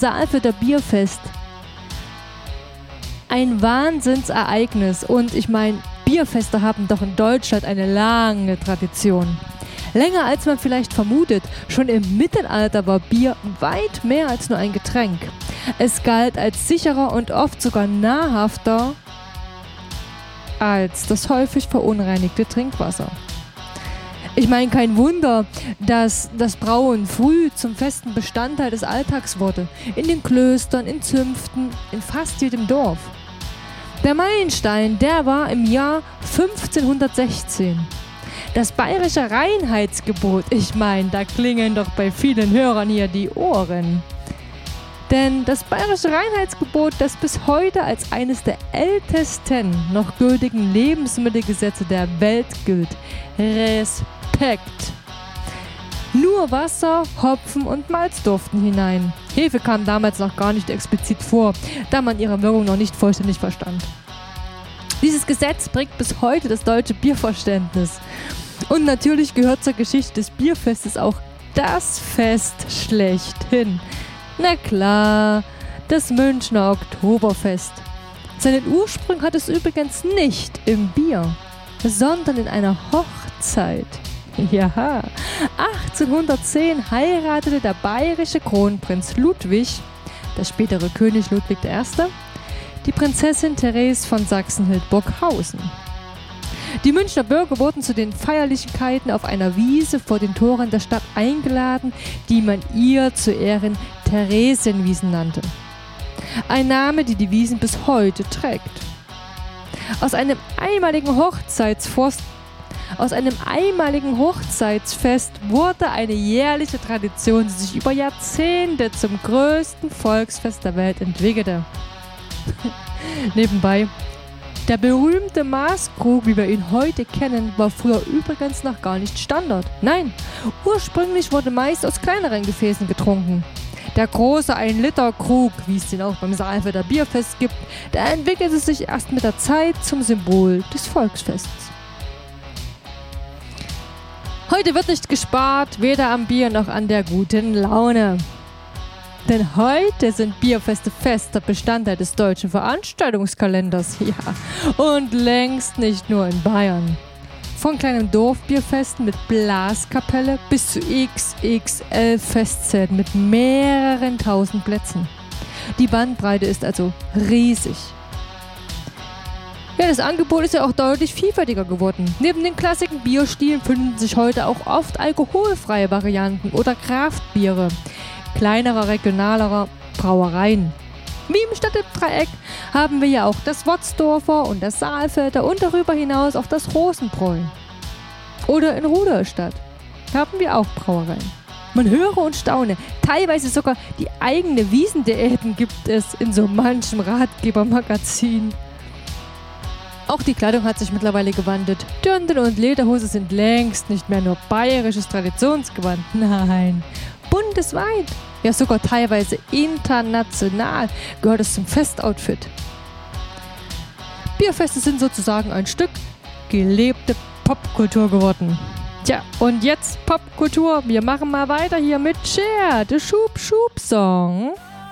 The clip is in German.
Saalfelder Bierfest. Ein Wahnsinnsereignis und ich meine, Bierfeste haben doch in Deutschland eine lange Tradition. Länger als man vielleicht vermutet. Schon im Mittelalter war Bier weit mehr als nur ein Getränk. Es galt als sicherer und oft sogar nahrhafter als das häufig verunreinigte Trinkwasser. Ich meine, kein Wunder, dass das Brauen früh zum festen Bestandteil des Alltags wurde. In den Klöstern, in Zünften, in fast jedem Dorf. Der Meilenstein, der war im Jahr 1516. Das bayerische Reinheitsgebot, ich meine, da klingeln doch bei vielen Hörern hier die Ohren. Denn das bayerische Reinheitsgebot, das bis heute als eines der ältesten noch gültigen Lebensmittelgesetze der Welt gilt. Respekt! Nur Wasser, Hopfen und Malz durften hinein. Hefe kam damals noch gar nicht explizit vor, da man ihre Wirkung noch nicht vollständig verstand. Dieses Gesetz prägt bis heute das deutsche Bierverständnis. Und natürlich gehört zur Geschichte des Bierfestes auch das Fest schlechthin. Na klar, das Münchner Oktoberfest. Seinen Ursprung hat es übrigens nicht im Bier, sondern in einer Hochzeit. Ja, 1810 heiratete der bayerische Kronprinz Ludwig, der spätere König Ludwig I., die Prinzessin Therese von Sachsen-Hildburghausen. Die Münchner Bürger wurden zu den Feierlichkeiten auf einer Wiese vor den Toren der Stadt eingeladen, die man ihr zu Ehren Theresienwiesen nannte. Ein Name, die die Wiesen bis heute trägt. Aus einem einmaligen Hochzeitsfest wurde eine jährliche Tradition, die sich über Jahrzehnte zum größten Volksfest der Welt entwickelte. Nebenbei, der berühmte Maßkrug, wie wir ihn heute kennen, war früher übrigens noch gar nicht Standard. Nein, ursprünglich wurde meist aus kleineren Gefäßen getrunken. Der große 1-Liter-Krug, wie es den auch beim Saalfelder Bierfest gibt, der entwickelte sich erst mit der Zeit zum Symbol des Volksfests. Heute wird nicht gespart, weder am Bier noch an der guten Laune. Denn heute sind Bierfeste fester Bestandteil des deutschen Veranstaltungskalenders. Ja, und längst nicht nur in Bayern. Von kleinen Dorfbierfesten mit Blaskapelle bis zu XXL-Festzelten mit mehreren tausend Plätzen. Die Bandbreite ist also riesig. Ja, das Angebot ist ja auch deutlich vielfältiger geworden. Neben den klassischen Bierstilen finden sich heute auch oft alkoholfreie Varianten oder Kraftbiere kleinerer, regionalerer Brauereien. Wie im Städtedreieck haben wir ja auch das Wotsdorfer und das Saalfelder und darüber hinaus auch das Rosenbräu. Oder in Rudolstadt haben wir auch Brauereien. Man höre und staune, teilweise sogar die eigene Wiesendiäten gibt es in so manchem Ratgebermagazin. Auch die Kleidung hat sich mittlerweile gewandelt. Dirndl und Lederhose sind längst nicht mehr nur bayerisches Traditionsgewand. Nein, bundesweit, ja sogar teilweise international gehört es zum Festoutfit. Bierfeste sind sozusagen ein Stück gelebte Popkultur geworden. Tja, und jetzt Popkultur. Wir machen mal weiter hier mit Cher, the Schub-Schub-Song.